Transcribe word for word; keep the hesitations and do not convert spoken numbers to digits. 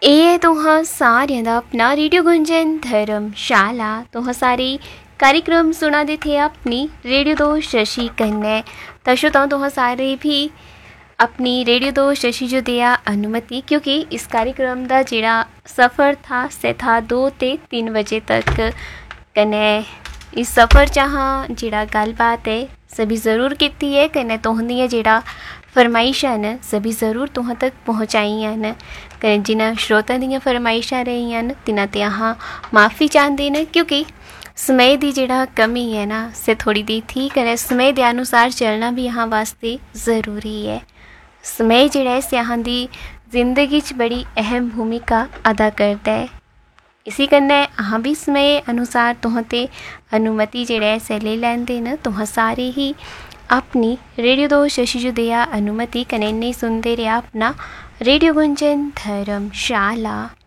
ਇਹ ਤੁਹਾਂ ਸਾਰਿਆਂ ਦਾ अपना रेडियो गुंजन धर्मशाला तुहाँ सारे कार्यक्रम सुना दे थे अपनी रेडियो दो शशि कन्ने। तो श्रोताओं तुहाँ सारे भी अपनी रेडियो दो शशि जो दिया अनुमति, क्योंकि इस कार्यक्रम का जिहड़ा सफ़र था से था दो ते तीन बजे तक। कन्ने इस सफ़र चाह जिहड़ा गलबात है सभी ज़रूर की है। कन्ने तुहां दियां जिहड़ा फरमाइशां न सभी ज़रूर तुहां तक पहुँचाइयां न। जिन्हां श्रोतां दियां फरमाइशां रहियां न तिन्हां ते अहां माफ़ी चाहते हैं, क्योंकि समय की जिहड़ा कमी है ना से थोड़ी दी थी। कन्नै समय के अनुसार चलना भी अहां वास्ते ज़रूरी है। समय जिहड़ा है से अहां दी जिंदगी च बड़ी अहम भूमिका अदा करता है। इसी कन्नै अहां भी समय अनुसार तुहां ते अनुमति जिहड़ा है से ले लैंदे न। तुहां सारे ही अपनी रेडियो दो शशि जो दिया अनुमति कन्नै नहीं सुनते रहा अपना रेडियो गुंजन धर्मशाला।